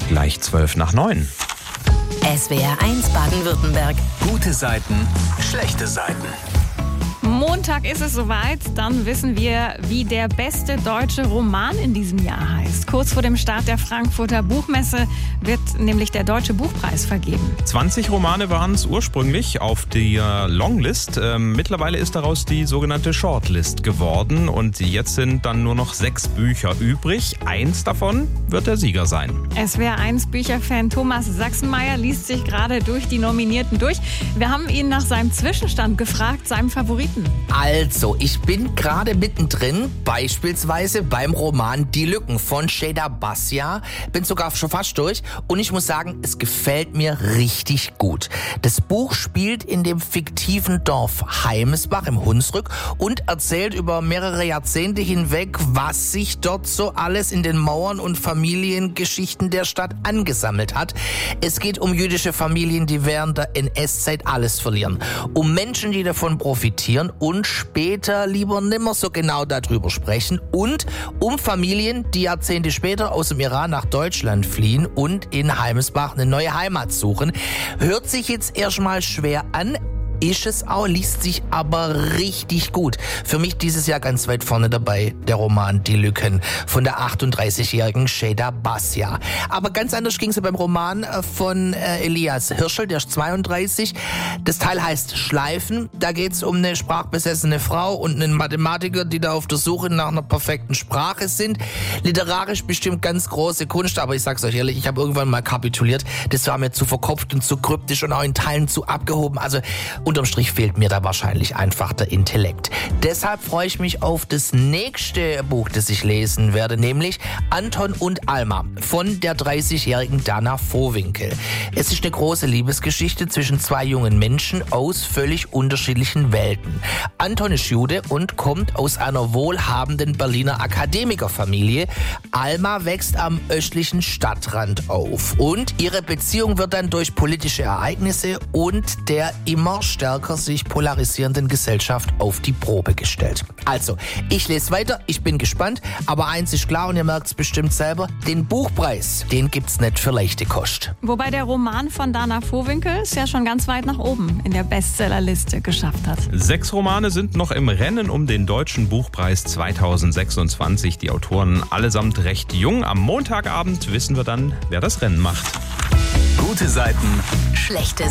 gleich 8:12. SWR 1 Baden-Württemberg. Gute Seiten, schlechte Seiten. Montag ist es soweit, dann wissen wir, wie der beste deutsche Roman in diesem Jahr heißt. Kurz vor dem Start der Frankfurter Buchmesse wird nämlich der Deutsche Buchpreis vergeben. 20 Romane waren es ursprünglich auf der Longlist. Mittlerweile ist daraus die sogenannte Shortlist geworden und jetzt sind dann nur noch 6 Bücher übrig. Eins davon wird der Sieger sein. SWR 1 Bücherfan Thomas Sachsenmeier liest sich gerade durch die Nominierten durch. Wir haben ihn nach seinem Zwischenstand gefragt, seinem Favoriten. Also, ich bin gerade mittendrin, beispielsweise beim Roman Die Lücken von Şeyda Basya. Bin sogar schon fast durch und ich muss sagen, es gefällt mir richtig gut. Das Buch spielt in dem fiktiven Dorf Heimesbach im Hunsrück und erzählt über mehrere Jahrzehnte hinweg, was sich dort so alles in den Mauern und Familiengeschichten der Stadt angesammelt hat. Es geht um jüdische Familien, die während der NS-Zeit alles verlieren, um Menschen, die davon profitieren und später lieber nimmer so genau darüber sprechen und um Familien, die Jahrzehnte später aus dem Iran nach Deutschland fliehen und in Heimesbach eine neue Heimat suchen. Hört sich jetzt erstmal schwer an, ist es auch, liest sich aber richtig gut. Für mich dieses Jahr ganz weit vorne dabei, der Roman Die Lücken von der 38-jährigen Şeyda Basya. Aber ganz anders ging es beim Roman von Elias Hirschel, der ist 32. Das Teil heißt Schleifen. Da geht es um eine sprachbesessene Frau und einen Mathematiker, die da auf der Suche nach einer perfekten Sprache sind. Literarisch bestimmt ganz große Kunst, aber ich sag's euch ehrlich, ich habe irgendwann mal kapituliert. Das war mir zu verkopft und zu kryptisch und auch in Teilen zu abgehoben. Also unterm Strich fehlt mir da wahrscheinlich einfach der Intellekt. Deshalb freue ich mich auf das nächste Buch, das ich lesen werde, nämlich Anton und Alma von der 30-jährigen Dana Vohwinkel. Es ist eine große Liebesgeschichte zwischen 2 jungen Menschen aus völlig unterschiedlichen Welten. Anton ist Jude und kommt aus einer wohlhabenden Berliner Akademikerfamilie. Alma wächst am östlichen Stadtrand auf und ihre Beziehung wird dann durch politische Ereignisse und der immer stärker sich polarisierenden Gesellschaft auf die Probe gestellt. Also, ich lese weiter, ich bin gespannt, aber eins ist klar und ihr merkt es bestimmt selber, den Buchpreis, den gibt's nicht für leichte Kost. Wobei der Roman von Dana Vohwinkel es ja schon ganz weit nach oben in der Bestsellerliste geschafft hat. 6 Romane sind noch im Rennen um den Deutschen Buchpreis 2026. Die Autoren allesamt recht jung. Am Montagabend wissen wir dann, wer das Rennen macht. Gute Seiten, Schlechte